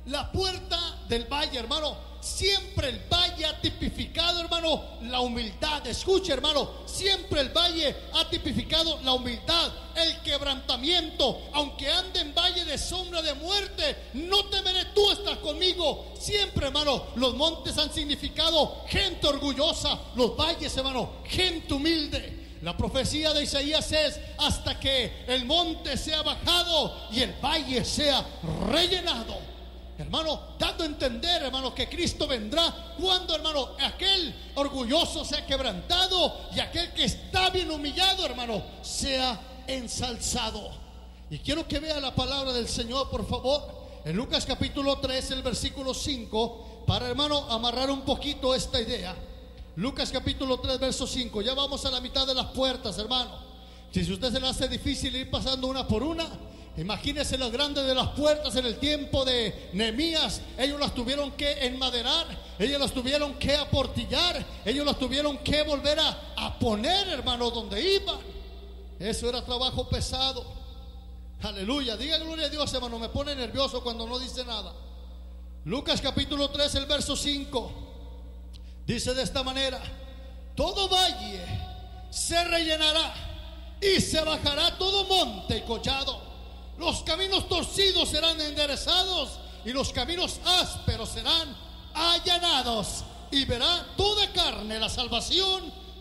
la puerta del valle, hermano, siempre el valle ha tipificado, hermano, la humildad. Escuche, hermano, siempre el valle ha tipificado la humildad, el quebrantamiento. Aunque ande en valle de sombra de muerte, no temeré, tú estás conmigo. Siempre, hermano, los montes han significado gente orgullosa, los valles, hermano, gente humilde. La profecía de Isaías es: hasta que el monte sea bajado y el valle sea rellenado. Hermano, dando a entender, hermano, que Cristo vendrá cuando, hermano, aquel orgulloso sea quebrantado y aquel que está bien humillado, hermano, sea ensalzado. Y quiero que vea la palabra del Señor, por favor, en Lucas capítulo 3, el versículo 5, para, hermano, amarrar un poquito esta idea. Lucas capítulo 3, verso 5. Ya vamos a la mitad de las puertas, hermano. Si usted se le hace difícil ir pasando una por una, imagínese las grandes de las puertas en el tiempo de Nehemías. Ellos las tuvieron que enmaderar, ellos las tuvieron que aportillar, ellos las tuvieron que volver a poner, hermano, donde iban. Eso era trabajo pesado. Aleluya, diga gloria a Dios, hermano. Me pone nervioso cuando no dice nada. Lucas capítulo 3, el verso 5 dice de esta manera: todo valle se rellenará y se bajará todo monte y collado. Los caminos torcidos serán enderezados y los caminos ásperos serán allanados, y verá toda carne la salvación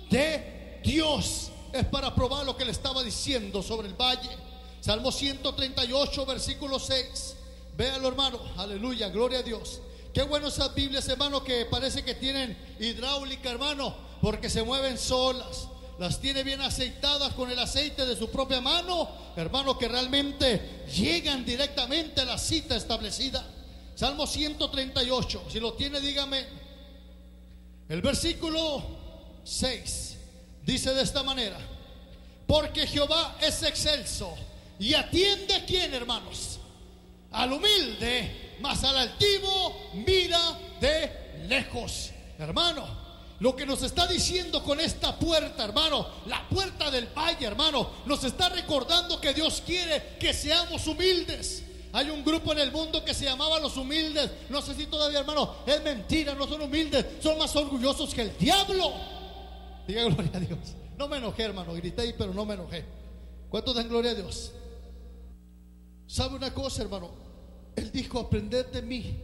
de Dios. Es para probar lo que le estaba diciendo sobre el valle. Salmo 138, versículo 6. Véalo, hermano. Aleluya, gloria a Dios. Qué bueno esas Biblias, hermano, que parece que tienen hidráulica, hermano, porque se mueven solas. Las tiene bien aceitadas con el aceite de su propia mano, hermano, que realmente llegan directamente a la cita establecida. Salmo 138, si lo tiene, dígame. El versículo 6 dice de esta manera: porque Jehová es excelso y atiende a quién, hermanos, al humilde, mas al altivo mira de lejos. Hermano, lo que nos está diciendo con esta puerta, hermano, la puerta del valle, hermano, nos está recordando que Dios quiere que seamos humildes. Hay un grupo en el mundo que se llamaba los humildes. No sé si todavía, hermano, es mentira, no son humildes, son más orgullosos que el diablo. Diga gloria a Dios. No me enojé, hermano, grité ahí, pero no me enojé. ¿Cuántos dan gloria a Dios? ¿Sabe una cosa, hermano? Él dijo: aprended de mí.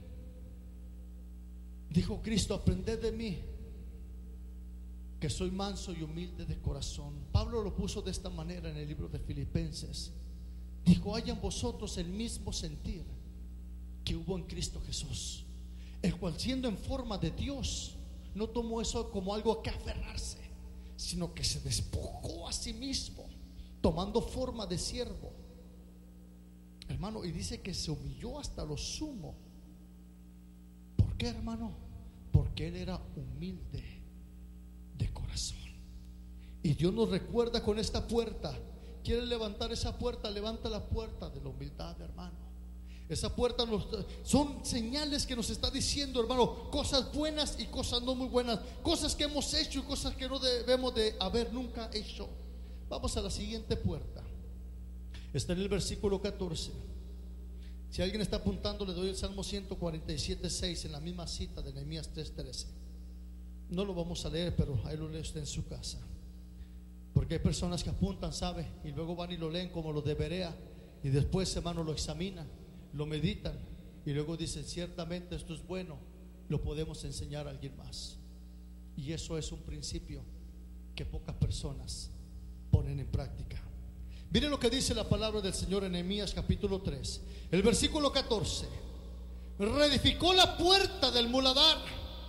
Dijo Cristo: aprended de mí, que soy manso y humilde de corazón. Pablo lo puso de esta manera en el libro de Filipenses. Dijo: haya en vosotros el mismo sentir que hubo en Cristo Jesús, el cual, siendo en forma de Dios, no tomó eso como algo a que aferrarse, sino que se despojó a sí mismo, tomando forma de siervo, hermano, y dice que se humilló hasta lo sumo. ¿Por qué, hermano? Porque él era humilde de corazón. Y Dios nos recuerda con esta puerta. ¿Quiere levantar esa puerta? Levanta la puerta de la humildad, hermano. Esa puerta son señales que nos está diciendo, hermano, cosas buenas y cosas no muy buenas, cosas que hemos hecho y cosas que no debemos de haber nunca hecho. Vamos a la siguiente puerta. Está en el versículo 14. Si alguien está apuntando, le doy el Salmo 147, 6, en la misma cita de Nehemías 3:13. No lo vamos a leer, pero ahí lo lee usted en su casa, porque hay personas que apuntan, ¿sabe? Y luego van y lo leen como los de Berea, y después, hermano, lo examinan, lo meditan, y luego dicen: ciertamente esto es bueno, lo podemos enseñar a alguien más. Y eso es un principio que pocas personas ponen en práctica. Miren lo que dice la palabra del Señor en Nehemías capítulo 3, el versículo 14. Reedificó la puerta del muladar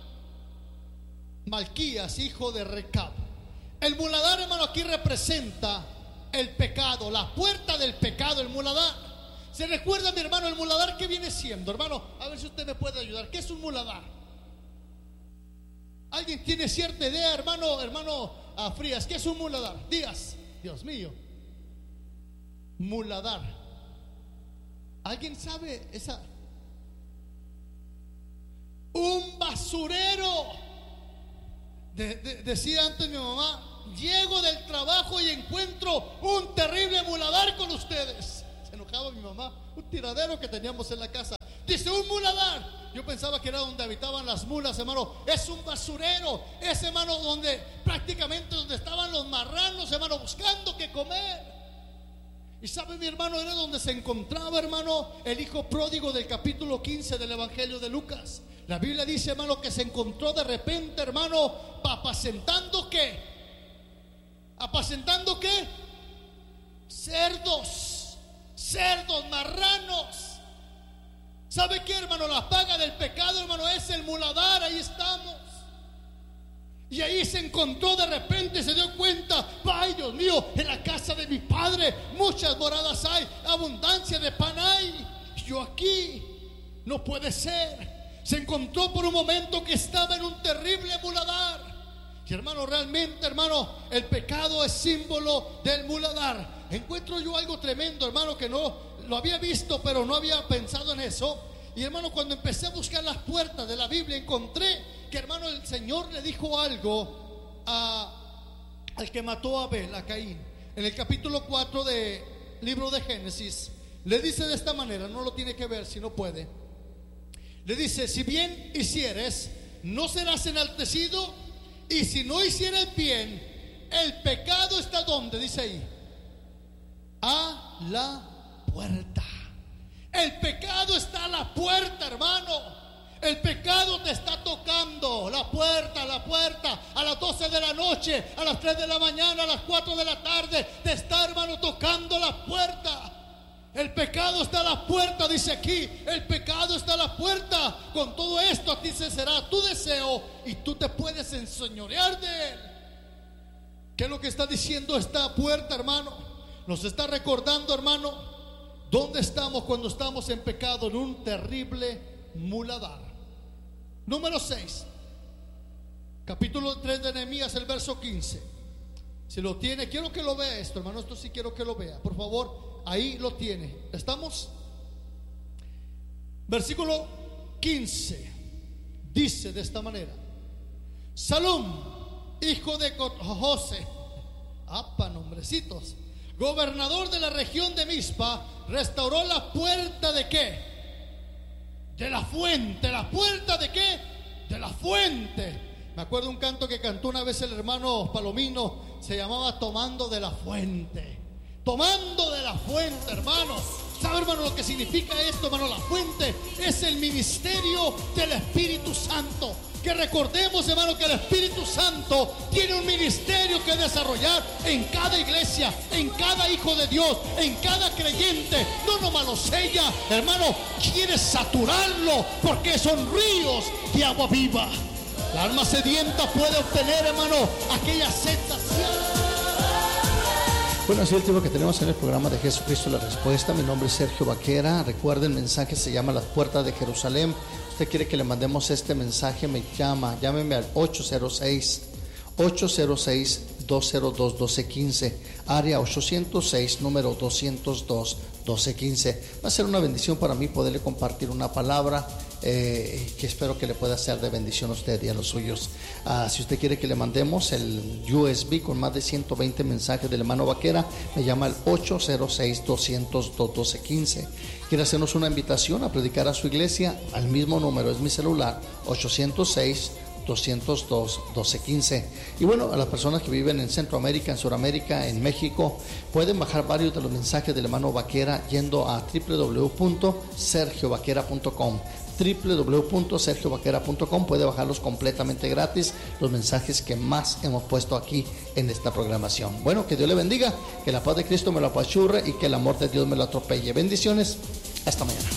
Malquías, hijo de Recab. El muladar, hermano, aquí representa el pecado, la puerta del pecado, el muladar. ¿Se recuerda, mi hermano, el muladar qué viene siendo, hermano? A ver si usted me puede ayudar. ¿Qué es un muladar? ¿Alguien tiene cierta idea, hermano Frías? ¿Qué es un muladar? Díaz, Dios mío. Muladar. ¿Alguien sabe esa? Un basurero. Decía antes mi mamá: llego del trabajo y encuentro un terrible muladar con ustedes. Se enojaba mi mamá, un tiradero que teníamos en la casa. Dice un muladar. Yo pensaba que era donde habitaban las mulas, hermano. Es un basurero. Es, hermano, donde prácticamente donde estaban los marranos, hermano, buscando qué comer. Y sabe, mi hermano, era donde se encontraba, hermano, el hijo pródigo del capítulo 15 del Evangelio de Lucas. La Biblia dice, hermano, que se encontró de repente, hermano, apacentando ¿qué? ¿Apacentando qué? Cerdos, marranos. ¿Sabe qué, hermano? La paga del pecado, hermano, es el muladar. Ahí estamos. Y ahí se encontró de repente, se dio cuenta, ay Dios mío, en la casa de mi padre muchas moradas hay, abundancia de pan hay. Yo aquí, no puede ser. Se encontró por un momento que estaba en un terrible muladar. Y hermano, realmente, hermano, el pecado es símbolo del muladar. Encuentro yo algo tremendo, hermano, que no lo había visto, pero no había pensado en eso. Y hermano, cuando empecé a buscar las puertas de la Biblia, encontré que, hermano, el Señor le dijo algo al que mató a Abel, a Caín. En el capítulo 4 del libro de Génesis, le dice de esta manera, no lo tiene que ver si no puede. Le dice, si bien hicieres, no serás enaltecido, y si no hicieres bien, el pecado está ¿dónde? Dice ahí, a la puerta. El pecado está a la puerta, hermano. El pecado te está tocando la puerta, a las 12 de la noche, a las 3 de la mañana, a las 4 de la tarde, te está, hermano, tocando la puerta. El pecado está a la puerta, dice aquí, el pecado está a la puerta. Con todo esto a ti se será tu deseo y tú te puedes enseñorear de él. ¿Qué es lo que está diciendo esta puerta, hermano? Nos está recordando, hermano, dónde estamos cuando estamos en pecado, en un terrible muladar. Número 6, capítulo 3 de Nehemías, el verso 15. Si lo tiene, quiero que lo vea esto, hermano. Esto sí quiero que lo vea, por favor. Ahí lo tiene. ¿Estamos? Versículo 15 dice de esta manera: Salum, hijo de José, nombrecitos, gobernador de la región de Mizpa, restauró la puerta de ¿qué? De la fuente. ¿La puerta de qué? De la fuente. Me acuerdo un canto que cantó una vez el hermano Palomino, se llamaba Tomando de la fuente. Tomando de la fuente, hermanos. ¿Sabe, hermano, lo que significa esto, hermano? La fuente es el ministerio del Espíritu Santo. Que recordemos, hermano, que el Espíritu Santo tiene un ministerio que desarrollar en cada iglesia, en cada hijo de Dios, en cada creyente. No nomás lo sella, hermano, quiere saturarlo, porque son ríos de agua viva. La alma sedienta puede obtener, hermano, aquella sensación. Bueno, así es el tiempo que tenemos en el programa de Jesucristo la Respuesta. Mi nombre es Sergio Vaquera. Recuerden, el mensaje se llama Las Puertas de Jerusalén. Usted quiere que le mandemos este mensaje, llámeme al 806-202-1215, área 806, número 202-1215. Va a ser una bendición para mí poderle compartir una palabra que espero que le pueda ser de bendición a usted y a los suyos. Si usted quiere que le mandemos el USB con más de 120 mensajes del hermano Vaquera, me llama al 806-202-1215. Quiere hacernos una invitación a predicar a su iglesia, al mismo número, es mi celular, 806-202-1215. Y bueno, a las personas que viven en Centroamérica, en Sudamérica, en México, pueden bajar varios de los mensajes del hermano Vaquera yendo a www.sergiovaquera.com. www.sergiovaquera.com. Puede bajarlos completamente gratis, los mensajes que más hemos puesto aquí en esta programación. Bueno, que Dios le bendiga, que la paz de Cristo me lo apachurre y que el amor de Dios me lo atropelle. Bendiciones, hasta mañana.